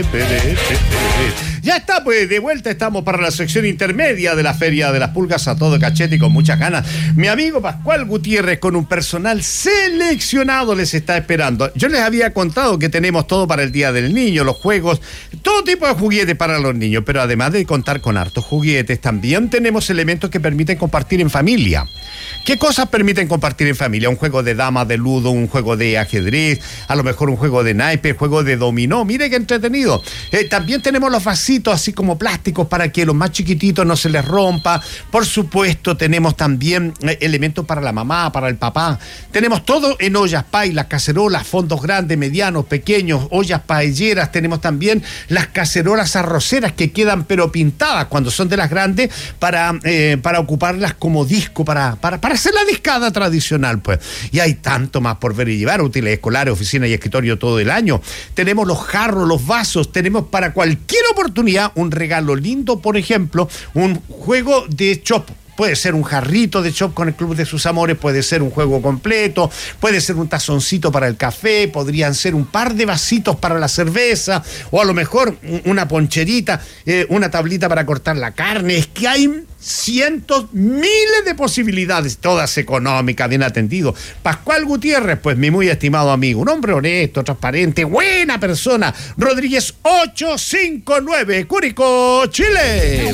Ya está, pues de vuelta estamos para la sección intermedia de la Feria de las Pulgas a todo cachete y con muchas ganas. Mi amigo Pascual Gutiérrez con un personal seleccionado les está esperando. Yo les había contado que tenemos todo para el Día del Niño, los juegos, todo tipo de juguetes para los niños, pero además de contar con hartos juguetes, también tenemos elementos que permiten compartir en familia. ¿Qué cosas permiten compartir en familia? Un juego de damas, de ludo, un juego de ajedrez, a lo mejor un juego de naipe, juego de dominó. Mire qué entretenido. También tenemos los vasitos así como plásticos para que los más chiquititos no se les rompa. Por supuesto, tenemos también elementos para la mamá, para el papá. Tenemos todo en ollas, pailas, cacerolas, fondos grandes, medianos, pequeños, ollas paelleras. Tenemos también las cacerolas arroceras que quedan pero pintadas cuando son de las grandes para ocuparlas como disco, para hacer la discada tradicional, pues. Y hay tanto más por ver y llevar, útiles escolares, oficina y escritorio todo el año. Tenemos los jarros, los vasos, tenemos para cualquier oportunidad un regalo lindo, por ejemplo, un juego de chop. Puede ser un jarrito de chop con el Club de sus Amores, puede ser un juego completo, puede ser un tazoncito para el café, podrían ser un par de vasitos para la cerveza, o a lo mejor una poncherita, una tablita para cortar la carne. Es que hay cientos, miles de posibilidades, todas económicas, bien atendido. Pascual Gutiérrez, pues mi muy estimado amigo, un hombre honesto, transparente, buena persona. Rodríguez 859, Curicó, Chile.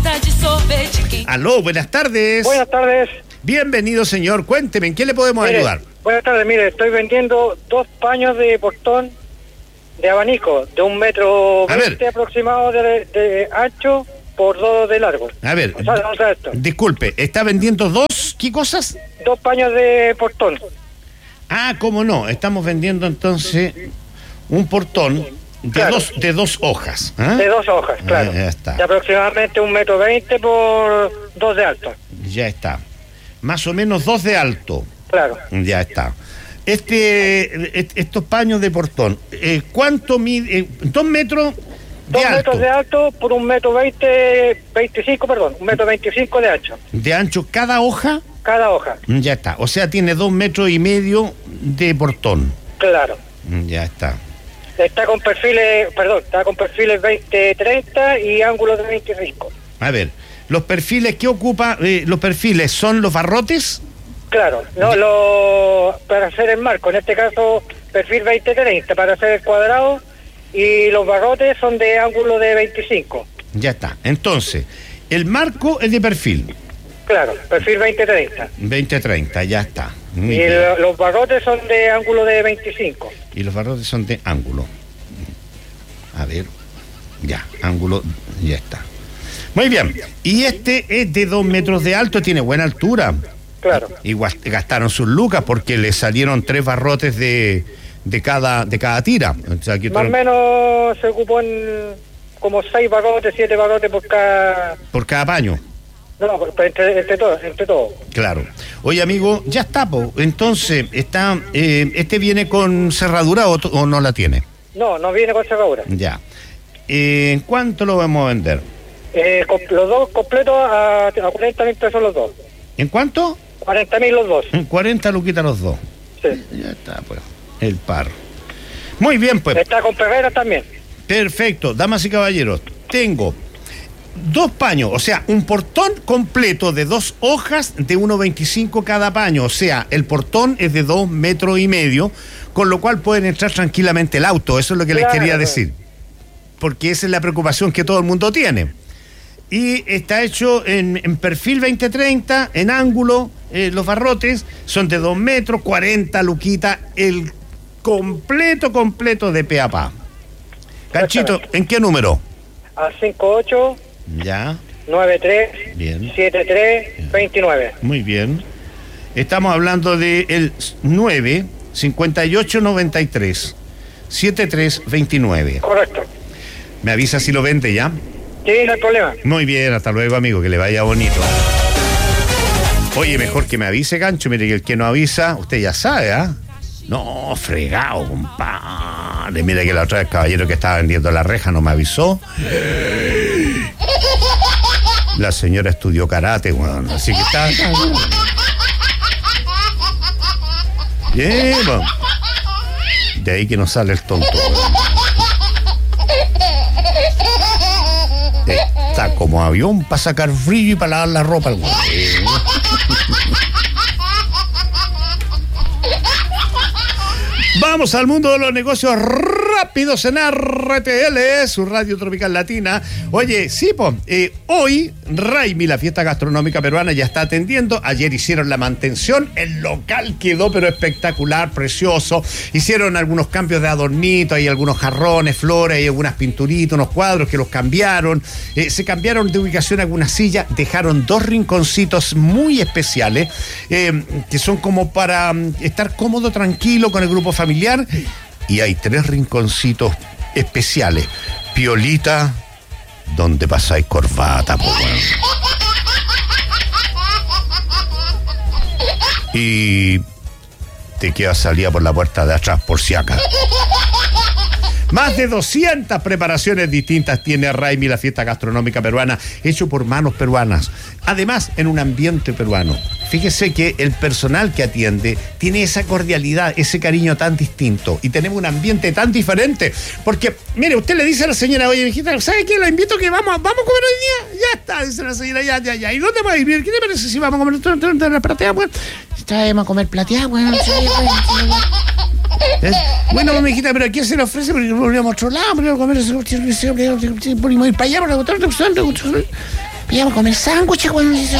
Aló, buenas tardes. Buenas tardes. Bienvenido, señor. Cuénteme, ¿en qué le podemos ayudar? Buenas tardes, mire, estoy vendiendo 2 paños de portón de abanico de 1,20 m aproximado de ancho por 2 de largo. A ver, o sea, disculpe, ¿está vendiendo 2 qué cosas? 2 paños de portón. Ah, ¿cómo no? Estamos vendiendo entonces un portón de, claro, de 2 hojas. ¿Eh? De 2 hojas, claro. Ya está. De aproximadamente 1,20 m por 2 de alto. Ya está. Más o menos 2 de alto. Claro. Ya está. Estos paños de portón, ¿cuánto mide? 2 metros de 2 alto. metros de alto por 1,25 m de ancho. ¿De ancho cada hoja? Cada hoja. Ya está. O sea, tiene 2,5 metros de portón. Claro. Ya está. Está con perfiles 20-30 y ángulos de 25. A ver, los perfiles, ¿qué ocupa? ¿Los perfiles son los barrotes? Claro, no, para hacer el marco, en este caso perfil 20-30 para hacer el cuadrado, y los barrotes son de ángulo de 25. Ya está. Entonces, el marco es de perfil. Claro, perfil 20-30. 20-30, ya está. Y los barrotes son de ángulo de 25. Y los barrotes son de ángulo. A ver, ya, ángulo, ya está. Muy bien. Y este es de 2 metros de alto, tiene buena altura. Claro. Y gastaron sus lucas porque le salieron 3 barrotes de cada tira. O sea, que más o menos se ocupó en como 6 barrotes, 7 barrotes por cada paño. No, entre todo. Claro. Oye, amigo, ya está, entonces, está, ¿este viene con cerradura o no la tiene? No viene con cerradura. Ya. ¿En cuánto lo vamos a vender? Los dos completos a 40.000 pesos los dos. ¿En cuánto? 40.000 los dos. 40 luquitas los dos. Sí. Ya está, pues, el par. Muy bien, pues. Está con perreras también. Perfecto, damas y caballeros, tengo 2 paños, o sea, un portón completo de 2 hojas de 1,25 cada paño, o sea, el portón es de 2,5 metros, con lo cual pueden entrar tranquilamente el auto, eso es lo que les quería decir, porque esa es la preocupación que todo el mundo tiene. Y está hecho en perfil 20-30, en ángulo, los barrotes son de 2 metros, 40 luquitas, el completo de pe a pa. Canchito, ¿en qué número? A 58 Ya. 93 Bien. 73 29. Muy bien. Estamos hablando de el 9 58 93 73 29. Correcto. ¿Me avisa si lo vende ya? Sí, no hay problema. Muy bien, hasta luego, amigo, que le vaya bonito. Oye, mejor que me avise, Gancho, mire que el que no avisa, usted ya sabe, ¿ah? No, fregado, compadre. Mira que la otra vez el caballero que estaba vendiendo la reja no me avisó. La señora estudió karate, bueno, así que está... Bien, bueno. De ahí que no sale el tonto. Bueno. como avión para sacar frío y para lavar la ropa. Vamos al mundo de los negocios rápidos en RTL, su radio tropical latina. Oye, sí, hoy Raimi, la fiesta gastronómica peruana, ya está atendiendo. Ayer hicieron la mantención, el local quedó pero espectacular, precioso. Hicieron algunos cambios de adornito, hay algunos jarrones, flores, hay algunas pinturitas, unos cuadros que los cambiaron. Se cambiaron de ubicación algunas sillas, dejaron 2 rinconcitos muy especiales, que son como para estar cómodo, tranquilo con el grupo familiar. Y hay 3 rinconcitos especiales. Piolita, donde pasáis corbata, po, bueno. Y te quedas salida por la puerta de atrás, por si acaso. Más de 200 preparaciones distintas tiene Raimi, la fiesta gastronómica peruana, hecho por manos peruanas. Además, en un ambiente peruano. Fíjese que el personal que atiende tiene esa cordialidad, ese cariño tan distinto. Y tenemos un ambiente tan diferente. Porque, mire, usted le dice a la señora, oye, mijita, ¿sabe qué? La invito que vamos a comer hoy día. Ya está, dice la señora, ya. ¿Y dónde va a ir? ¿Qué te parece si vamos a comer la platea, pues? Vamos a comer platea, bueno. Bueno, mijita, pero ¿a quién se le ofrece? Porque volvemos a otro lado, volvemos a comer, volvemos a ir para allá, para botar, vamos a comer sándwiches,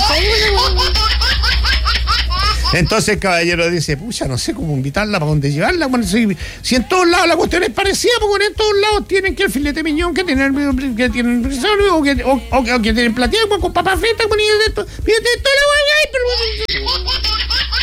Entonces el caballero dice, pucha, no sé cómo invitarla, para dónde llevarla. Bueno, si en todos lados la cuestión es parecida, porque en todos lados tienen que el filete miñón, que tienen o que tienen plateado con papas fritas, con esto, fíjate, toda la hueá, pero...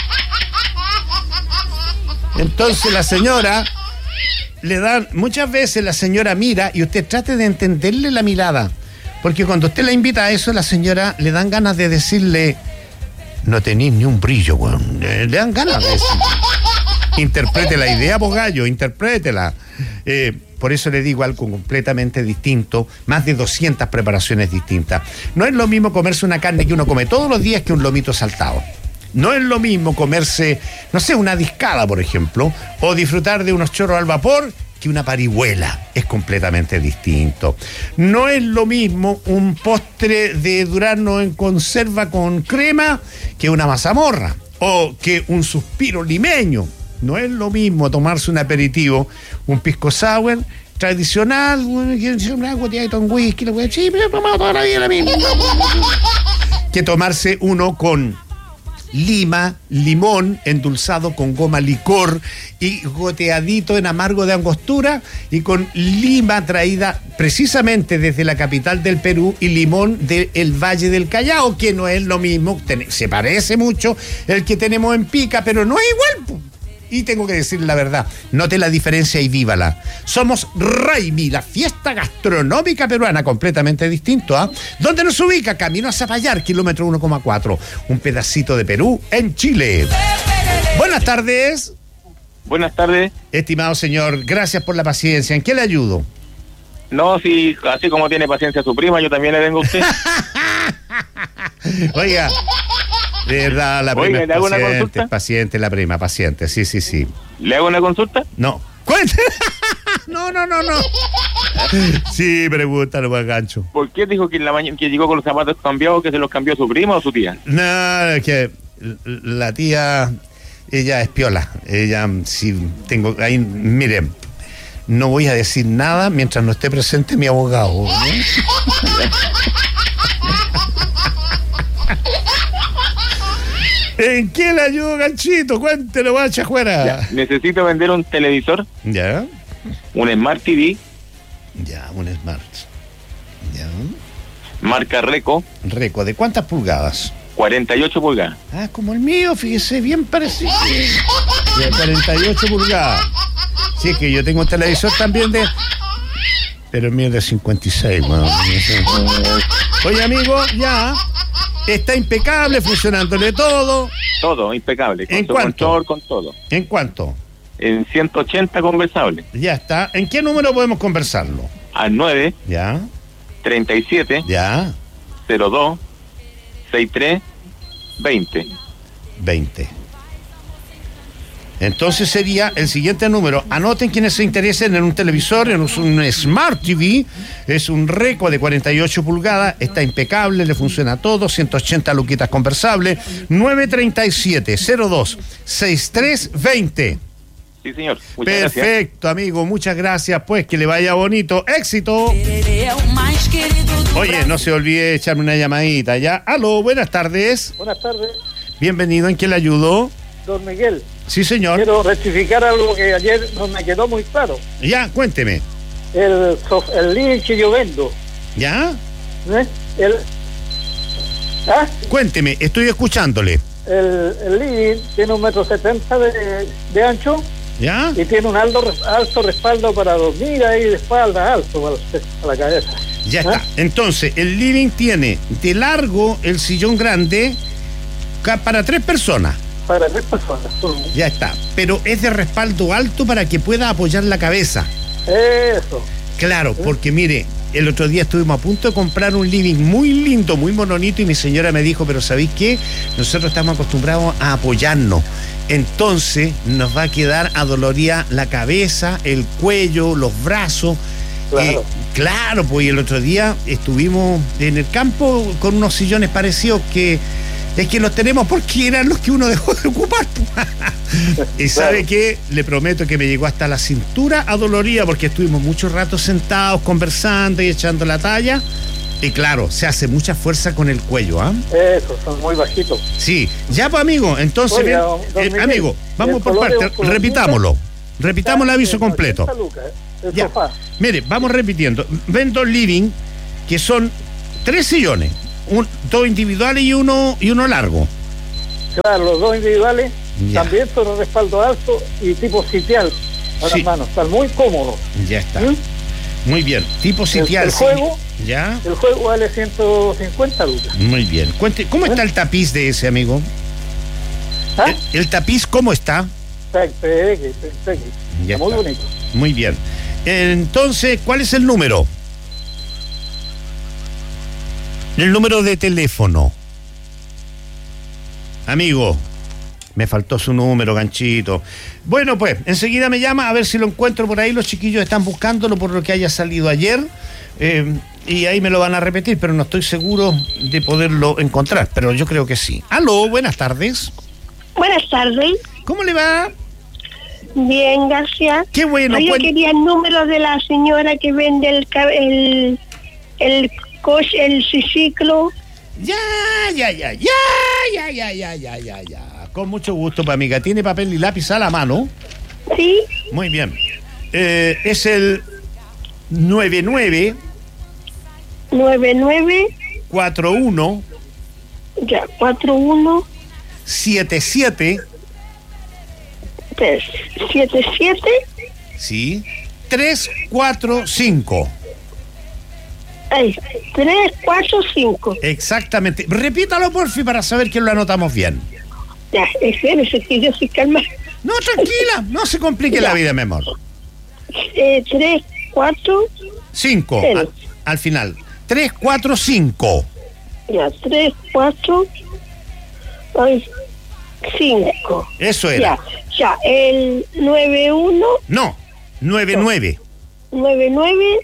Entonces la señora le dan, muchas veces la señora mira y usted trate de entenderle la mirada, porque cuando usted la invita a eso, la señora le dan ganas de decirle, no tenéis ni un brillo, weón. Le dan ganas de decirle. Interprete la idea, po gallo, interprétela. Por eso le digo algo completamente distinto, más de 200 preparaciones distintas. No es lo mismo comerse una carne que uno come todos los días que un lomito saltado. No es lo mismo comerse, no sé, una discada, por ejemplo, o disfrutar de unos chorros al vapor que una parihuela. Es completamente distinto. No es lo mismo un postre de durazno en conserva con crema que una mazamorra o que un suspiro limeño. No es lo mismo tomarse un aperitivo, un pisco sour tradicional, una gotita con whisky, sí, pero he tomado toda la vida la misma, que tomarse uno con lima, limón endulzado con goma licor y goteadito en amargo de angostura y con lima traída precisamente desde la capital del Perú y limón del Valle del Callao, que no es lo mismo, se parece mucho el que tenemos en Pica, pero no es igual. Y tengo que decir la verdad, note la diferencia y vívala. Somos Raimi, la fiesta gastronómica peruana, completamente distinto, ¿ah? ¿Dónde nos ubica? Camino a Zapallar, kilómetro 1,4. Un pedacito de Perú en Chile. Buenas tardes. Buenas tardes. Estimado señor, gracias por la paciencia. ¿En qué le ayudo? No, si así como tiene paciencia su prima, yo también le vengo a usted. Oiga, de verdad, la prima. Oiga, ¿le hago una consulta? Paciente, la prima, paciente, sí. ¿Le hago una consulta? No. No. Sí, pregúntalo, pues, gancho. ¿Por qué dijo que en la mañana que llegó con los zapatos cambiados, que se los cambió su prima o su tía? No, es que la tía, ella es piola. Ella, si tengo ahí, miren, no voy a decir nada mientras no esté presente mi abogado, ¿no? ¿En qué le ayudo, ganchito? Cuéntelo, bacha fuera. Necesito vender un televisor. Ya. Un Smart TV. Ya, un Smart. Ya. Marca Reco. Reco, ¿de cuántas pulgadas? 48 pulgadas. Ah, como el mío, fíjese, bien parecido. De 48 pulgadas. Sí, es que yo tengo un televisor también de... Pero el mío es de 56, bueno. Oye, amigo, ya... Está impecable, funcionándole todo. Todo, impecable. Con ¿En su cuánto? control, con todo. ¿En cuánto? En 180 conversable. Ya está. ¿En qué número podemos conversarlo? Al 9. Ya. 37. Ya. 02. 63. 20. Entonces sería el siguiente número. Anoten quienes se interesen en un televisor, en un Smart TV. Es un Reco de 48 pulgadas. Está impecable, le funciona todo. 180 luquitas conversables. 937-02-6320. Sí, señor. Perfecto, amigo. Muchas gracias. Pues que le vaya bonito. ¡Éxito! Oye, no se olvide echarme una llamadita, ¿ya? Aló, buenas tardes. Buenas tardes. Bienvenido. ¿En qué le ayudó? Don Miguel. Sí, señor. Quiero rectificar algo que ayer no me quedó muy claro. Ya, cuénteme. El living que yo vendo. ¿Ya? Cuénteme, estoy escuchándole. El living tiene 1,70 m de ancho. ¿Ya? Y tiene un alto respaldo para dormir ahí de espalda, alto para la cabeza. Ya está. Entonces, el living tiene de largo el sillón grande para 3 personas. Para 3 personas. Ya está. Pero es de respaldo alto para que pueda apoyar la cabeza. Eso. Claro, porque mire, el otro día estuvimos a punto de comprar un living muy lindo, muy mononito, y mi señora me dijo, pero ¿sabéis qué? Nosotros estamos acostumbrados a apoyarnos. Entonces nos va a quedar adolorida la cabeza, el cuello, los brazos. Claro. Claro, pues el otro día estuvimos en el campo con unos sillones parecidos que es que los tenemos porque eran los que uno dejó de ocupar. Y sabe qué, le prometo que me llegó hasta la cintura adolorida porque estuvimos mucho rato sentados conversando y echando la talla. Y claro, se hace mucha fuerza con el cuello, ¿ah? Eso, son muy bajitos. Sí, ya pues amigo, entonces, oiga, don Miguel, amigo, vamos por partes, repitámoslo. Repitamos el aviso completo. Ya. Sofá. Mire, vamos repitiendo. Vendo living, que son 3 sillones, 2 individuales y uno largo. Claro, los 2 individuales ya. También son un respaldo alto y tipo sitial a las manos. Están muy cómodos. Ya está. Muy bien. Tipo sitial. El juego, ¿ya? El juego vale 150 lucas. Muy bien. Cuente, ¿cómo está el tapiz de ese, amigo? ¿Ah? ¿El tapiz cómo está? Ya muy bonito. Muy bien. Entonces, ¿cuál es el número? El número de teléfono. Amigo, me faltó su número, ganchito. Bueno, pues, enseguida me llama a ver si lo encuentro por ahí. Los chiquillos están buscándolo por lo que haya salido ayer. Y ahí me lo van a repetir, pero no estoy seguro de poderlo encontrar. Pero yo creo que sí. Aló, buenas tardes. Buenas tardes. ¿Cómo le va? Bien, gracias. Qué bueno. Yo quería el número de la señora que vende el coche, el ciclo. Ya. Con mucho gusto, amiga. ¿Tiene papel y lápiz a la mano? Sí. Muy bien. Es el 99 41 ya, 41 77 77 sí, 345. Ay, 345. Exactamente. Repítalo, porfi, para saber que lo anotamos bien. Ya, es que yo soy calmada. No, tranquila, no se complique la vida, mi amor. 3, 4 5 al final. 345. Ya, 3, 4 5. Eso era. Ya, el 91. No, 99. 99.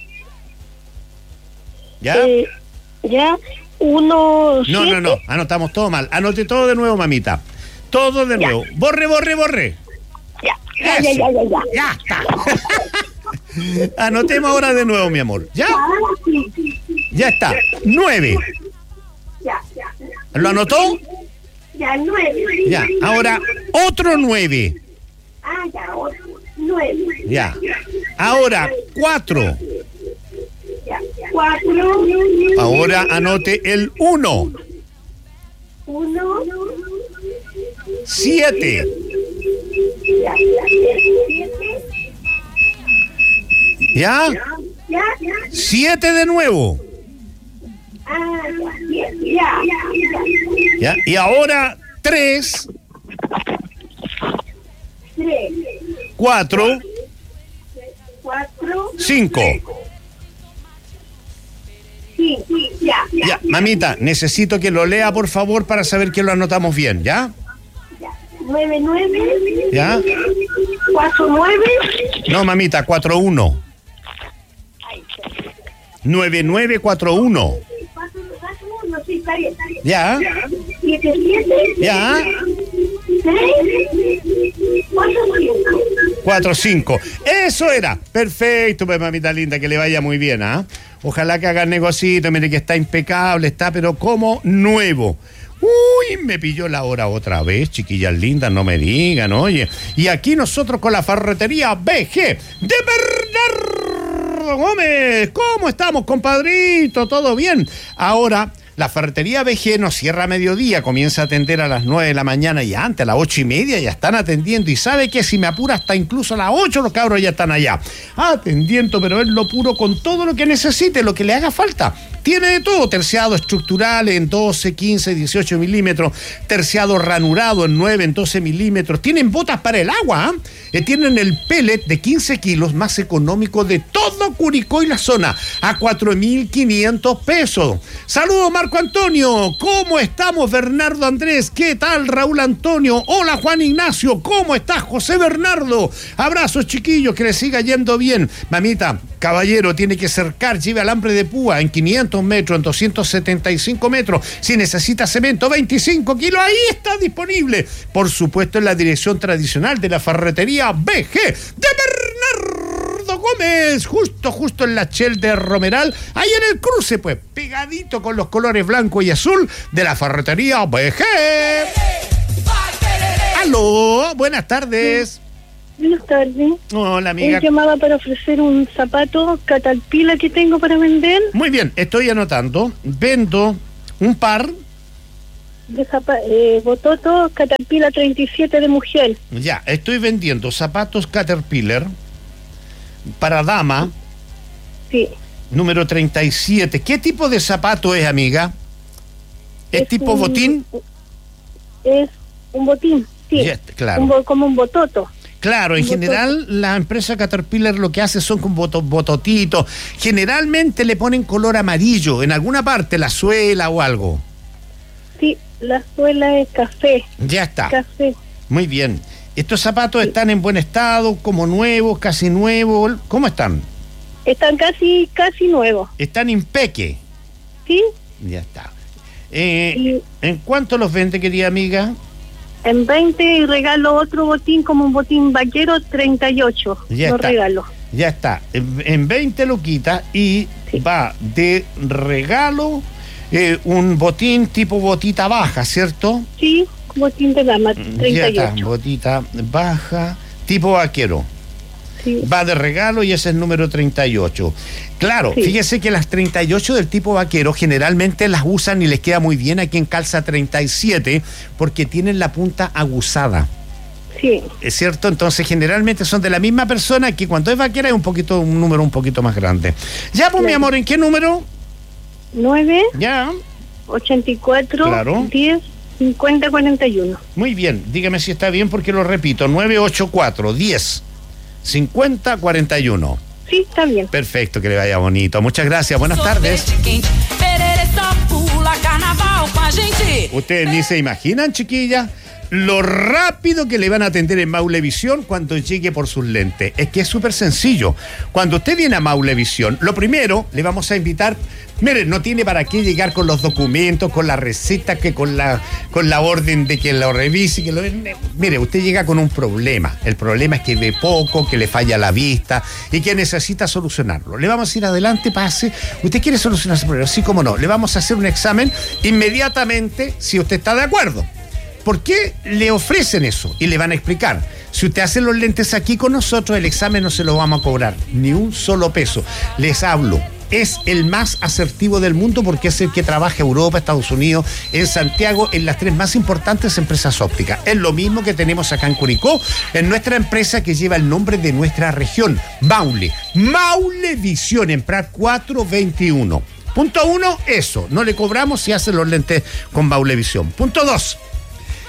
¿Ya? Ya, 1. No, anotamos todo mal. Anote todo de nuevo, mamita. Todo de nuevo. Borre. Ya está. Anotemos ahora de nuevo, mi amor. ¿Ya? Ya está. 9. Ya. ¿Lo anotó? Ya, 9. Ya, ahora otro 9. Ya, otro 9. Ya. Ahora 4. Ya, 4. Ahora anote el 1. 1. 7. ¿Ya? 7 de nuevo. ¿Ya? Y ahora 3. 4. 5. Ya, mamita, necesito que lo lea, por favor, para saber que lo anotamos bien, ¿ya? 99. ¿Ya? 49. No, mamita, 41. 9941. 41, sí, está bien. ¿Ya? 77. ¿Ya? 45. Eso era. Perfecto, pues, mamita linda, que le vaya muy bien, ¿ah? Ojalá que haga negocito, mire que está impecable, está pero como nuevo. Uy, me pilló la hora otra vez, chiquillas lindas, no me digan, oye. Y aquí nosotros con la ferretería BG de Bernardo Gómez. ¿Cómo estamos, compadrito? ¿Todo bien? Ahora, la ferretería BG no cierra a mediodía, comienza a atender a las 9 de la mañana y antes, a las 8:30 ya están atendiendo. Y sabe que si me apura hasta incluso a las 8 los cabros ya están allá atendiendo, pero es lo puro con todo lo que necesite, lo que le haga falta. Tiene de todo, terciado estructural en 12, 15, 18 milímetros, terciado ranurado en 9, en 12 milímetros. Tienen botas para el agua, tienen el pellet de 15 kilos más económico de todo Curicó y la zona, a 4.500 pesos. Saludos, Marco Antonio. ¿Cómo estamos, Bernardo Andrés? ¿Qué tal, Raúl Antonio? Hola, Juan Ignacio. ¿Cómo estás, José Bernardo? Abrazos, chiquillos, que les siga yendo bien. Mamita, caballero, tiene que cercar, lleve alambre de púa en 500 metros, en 275 metros. Si necesita cemento, 25 kilos, ahí está disponible. Por supuesto, en la dirección tradicional de la ferretería BG de Bernardo Gómez, justo en la Shell de Romeral, ahí en el cruce, pues, pegadito con los colores blanco y azul de la ferretería BG. ¡Aló! Buenas tardes. Buenas tardes. Hola, amiga. Llamaba para ofrecer un zapato Caterpillar que tengo para vender. Muy bien, estoy anotando. Vendo un par de bototo Caterpillar 37 de mujer. Ya, estoy vendiendo zapatos Caterpillar para dama. Sí. Número 37. ¿Qué tipo de zapato es, amiga? ¿Es tipo botín? Es un botín, sí. Ya, claro. Como un bototo. Claro, en general la empresa Caterpillar lo que hace son con bototitos. Generalmente le ponen color amarillo en alguna parte, la suela o algo. Sí, la suela es café. Ya está. Café. Muy bien. ¿Estos zapatos están en buen estado, como nuevos, casi nuevos? ¿Cómo están? Están casi nuevos. ¿Están impeque? Sí. Ya está. ¿En cuánto los vende, querida amiga? En 20 y regalo otro botín como un botín vaquero 38. Ya lo está. Regalo. Ya está. En 20 lo quita y sí. Va de regalo un botín tipo botita baja, ¿cierto? Sí, botín de dama 38. Ya está, botita baja, tipo vaquero. Sí. Va de regalo y ese es el número 38. Claro, sí. Fíjese que las 38 del tipo vaquero generalmente las usan y les queda muy bien a quien calza 37 porque tienen la punta aguzada. Sí. ¿Es cierto? Entonces generalmente son de la misma persona que cuando es vaquera es un número un poquito más grande. Ya, pues, claro. Mi amor, ¿en qué número? 9. Ya. 84. Claro. 10. 50, 41. Muy bien, dígame si está bien porque lo repito, 984 10 50 41. Sí, está bien. Perfecto, que le vaya bonito. Muchas gracias, buenas tardes. Ustedes ni se imaginan, chiquilla, lo rápido que le van a atender en Maulevisión cuando llegue por sus lentes. Es que es súper sencillo. Cuando usted viene a Maulevisión, lo primero, le vamos a invitar. Mire, no tiene para qué llegar con los documentos, con la receta, que con la orden de que lo revise. Mire, usted llega con un problema. El problema es que ve poco, que le falla la vista y que necesita solucionarlo. Le vamos a ir adelante, pase. ¿Usted quiere solucionar ese problema? Sí, cómo no. Le vamos a hacer un examen inmediatamente si usted está de acuerdo. ¿Por qué le ofrecen eso? Y le van a explicar. Si usted hace los lentes aquí con nosotros, el examen no se lo vamos a cobrar, ni un solo peso. Les hablo. Es el más asertivo del mundo porque es el que trabaja en Europa, Estados Unidos, en Santiago, en las 3 más importantes empresas ópticas. Es lo mismo que tenemos acá en Curicó, en nuestra empresa que lleva el nombre de nuestra región, Maule. Maulevisión, en Prat 421. Punto 1, eso. No le cobramos si hace los lentes con Maulevisión. Punto 2.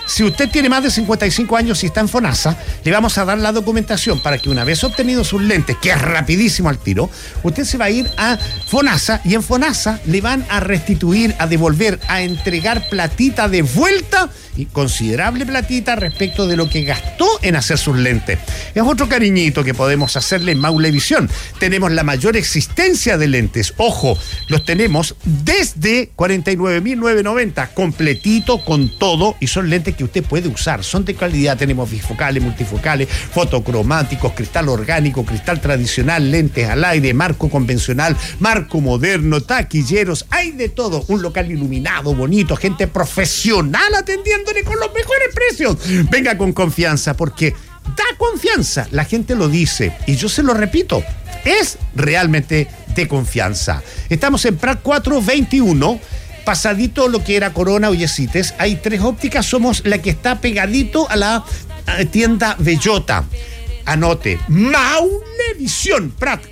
Si usted tiene más de 55 años y está en FONASA, le vamos a dar la documentación para que una vez obtenido sus lentes, que es rapidísimo al tiro, usted se va a ir a FONASA y en FONASA le van a restituir, a devolver, a entregar platita de vuelta, y considerable platita respecto de lo que gastó en hacer sus lentes. Es otro cariñito que podemos hacerle en Maulevisión. Tenemos la mayor existencia de lentes. Ojo, los tenemos desde 49.990, completito con todo, y son lentes que usted puede usar. Son de calidad, tenemos bifocales, multifocales, fotocromáticos, cristal orgánico, cristal tradicional, lentes al aire, marco convencional, marco moderno, taquilleros, hay de todo. Un local iluminado, bonito, gente profesional atendiéndole con los mejores precios. Venga con confianza, porque da confianza, la gente lo dice, y yo se lo repito, es realmente de confianza. Estamos en Prat 421, pasadito lo que era Corona o Yesites. Hay 3 ópticas, somos la que está pegadito a la tienda Bellota. Anote, Maulevisión, Prat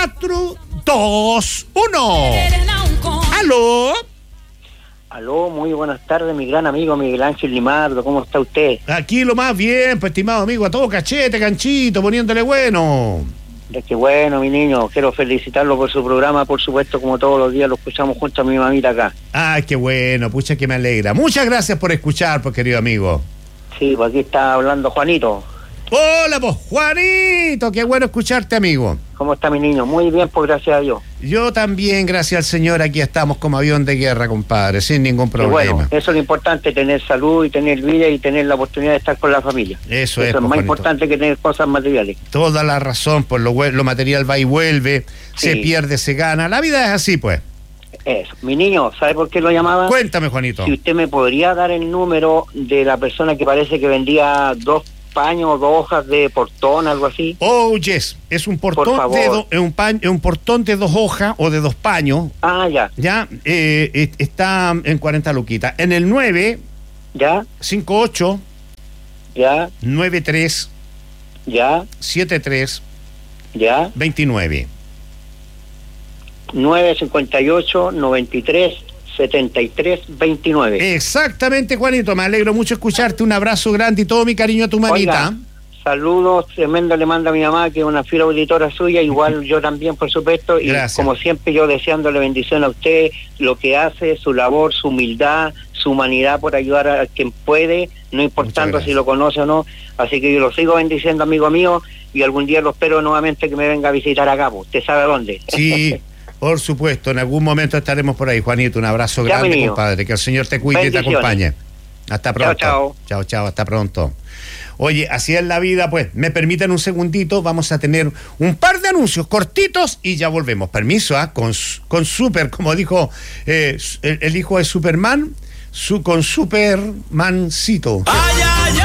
421. ¿Aló? Aló, muy buenas tardes, mi gran amigo Miguel Ángel Limardo, ¿cómo está usted? Aquí lo más bien, pues, estimado amigo, a todo cachete, canchito, poniéndole bueno. Es que bueno, mi niño, quiero felicitarlo por su programa, por supuesto, como todos los días lo escuchamos junto a mi mamita acá. Ay, qué bueno, pucha que me alegra. Muchas gracias por escuchar, pues, querido amigo. Sí, pues aquí está hablando Juanito. Hola, pues, Juanito, qué bueno escucharte, amigo. ¿Cómo está mi niño? Muy bien, pues gracias a Dios. Yo también, gracias al Señor, aquí estamos como avión de guerra, compadre, sin ningún problema. Bueno, eso es lo importante, tener salud y tener vida y tener la oportunidad de estar con la familia. Eso es más Juanito. Importante que tener cosas materiales. Toda la razón, pues lo material va y vuelve, Sí. se pierde, se gana, la vida es así, pues. Eso. Mi niño, ¿sabe por qué lo llamaba? Cuéntame, Juanito. Si usted me podría dar el número de la persona que parece que vendía 2 paños, 2 hojas de portón, algo así. Oh, yes, es un portón Por favor. un portón de 2 hojas o de 2 paños. Ah, ya. Ya, está en 40 luquitas. En el 9, Ya, 58, ya, 93, ya, 73, ya. 29. 958 93 73 29. Exactamente, Juanito, me alegro mucho escucharte. Un abrazo grande y todo mi cariño a tu mamita. Oiga, saludos, tremendo le manda a mi mamá, que es una fiel auditora suya, igual yo también, por supuesto, y Gracias. como siempre yo deseándole bendición a usted, lo que hace, su labor, su humildad, su humanidad por ayudar a quien puede, no importando si lo conoce o no, así que yo lo sigo bendiciendo, amigo mío, y algún día lo espero nuevamente que me venga a visitar acá, pues. ¿Usted sabe dónde? Sí, por supuesto, en algún momento estaremos por ahí, Juanito. Un abrazo Ya, grande, mi niño. compadre. Que el Señor te cuide y te Bendiciones. acompañe. Hasta pronto. Chao, Chao, chao, hasta pronto. Oye, así es la vida, pues. Me permiten un segundito, vamos a tener un par de anuncios cortitos y ya volvemos. Permiso, con Super, como dijo el hijo de Superman, con Supermancito.